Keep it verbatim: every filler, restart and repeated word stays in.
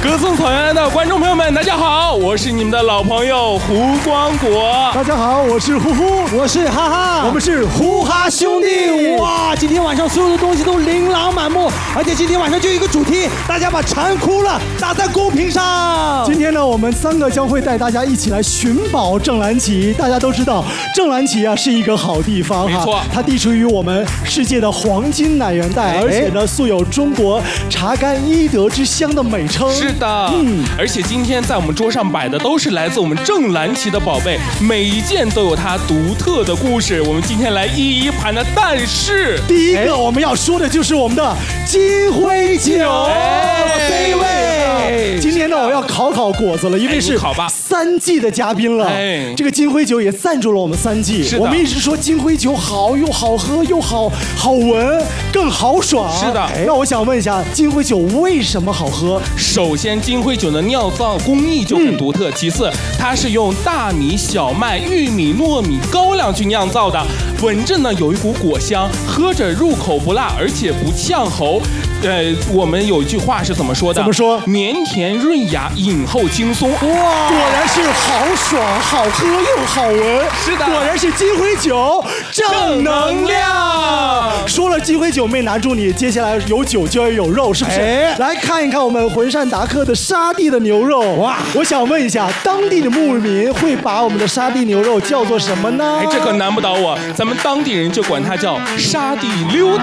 歌颂草原的观众朋友们，大家好，我是你们的老朋友胡光国。 大家好，我是呼呼， 我是哈哈， 我们是呼哈兄弟。哇，今天晚上所有的东西都琳琅满目，而且今天晚上就有一个主题，大家把馋哭了打在公屏上。 今天呢，我们三个将会带大家一起来寻宝正蓝旗。大家都知道，正蓝旗啊是一个好地方哈， 没错， 它地处于我们世界的黄金奶源带，而且呢，素有中国茶干伊德之乡的美称。 是的，嗯，而且今天在我们桌上摆的都是来自我们正蓝旗的宝贝，每一件都有它独特的故事。我们今天来一一盘的，但是第一个我们要说的就是我们的金辉酒。 这一位， 今天呢，我要考考果子了，因为是三季的嘉宾了。 哎， 这个金辉酒也赞助了我们三季。我们一直说金辉酒好，又好喝，又好好闻，更豪爽。 是的。 那我想问一下，金辉酒为什么好喝？ 首先，金辉酒的酿造工艺就很独特。嗯、其次，它是用大米、小麦、玉米、糯米、高粱去酿造的，本质呢有一股果香，喝着入口不辣，而且不呛喉。呃，我们有一句话是怎么说的？ 怎么说？ 绵甜润雅，饮后轻松。哇， 果然是豪爽、好喝又好闻。 是的， 果然是金辉酒正能量。说了金辉酒没难住你，接下来有酒就要有肉，是不是？哎、来看一看我们浑山达克的沙地的牛肉。哇，我想问一下，当地的牧民会把我们的沙地牛肉叫做什么呢？ 哎，这可难不倒我，咱们当地人就管它叫沙地溜达。